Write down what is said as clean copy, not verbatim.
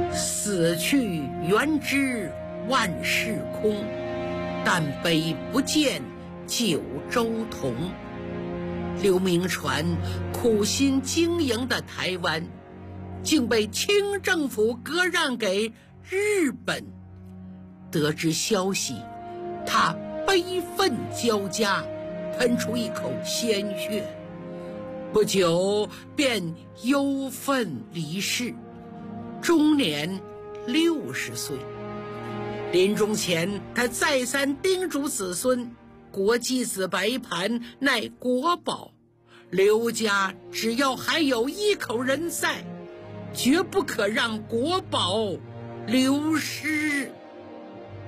死去元知万事空，但悲不见九州同。刘铭传苦心经营的台湾，竟被清政府割让给日本。得知消息，他悲愤交加，喷出一口鲜血，不久便忧愤离世，终年60岁。临终前，他再三叮嘱子孙，国祭子白盘乃国宝，刘家只要还有一口人在，绝不可让国宝流失。